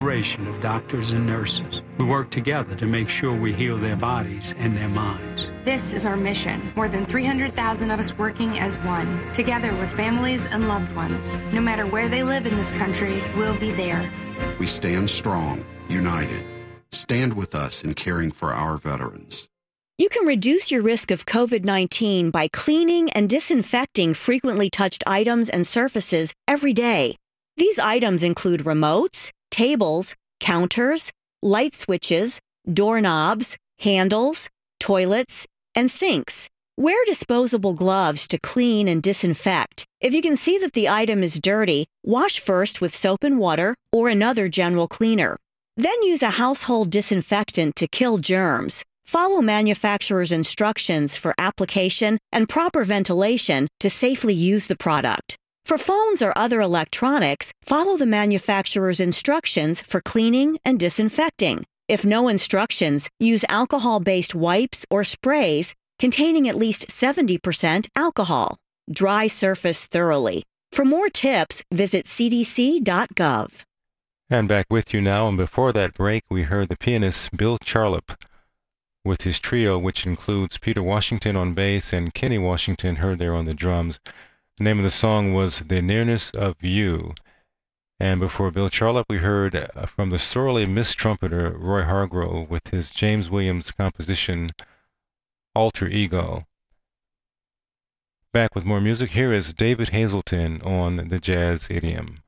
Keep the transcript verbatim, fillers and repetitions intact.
generation of doctors and nurses who work together to make sure we heal their bodies and their minds. This is our mission. More than three hundred thousand of us working as one, together with families and loved ones. No matter where they live in this country, we'll be there. We stand strong, united. Stand with us in caring for our veterans. You can reduce your risk of COVID nineteen by cleaning and disinfecting frequently touched items and surfaces every day. These items include remotes, tables, counters, light switches, doorknobs, handles, toilets, and sinks. Wear disposable gloves to clean and disinfect. If you can see that the item is dirty, wash first with soap and water or another general cleaner. Then use a household disinfectant to kill germs. Follow manufacturer's instructions for application and proper ventilation to safely use the product. For phones or other electronics, follow the manufacturer's instructions for cleaning and disinfecting. If no instructions, use alcohol-based wipes or sprays containing at least seventy percent alcohol. Dry surface thoroughly. For more tips, visit c d c dot gov. And back with you now, and before that break, we heard the pianist Bill Charlap with his trio, which includes Peter Washington on bass and Kenny Washington heard there on the drums. The name of the song was The Nearness of You. And before Bill Charlap, we heard uh, from the sorely missed trumpeter Roy Hargrove with his James Williams composition Alter Ego. Back with more music, here is David Hazelton on the Jazz Idiom.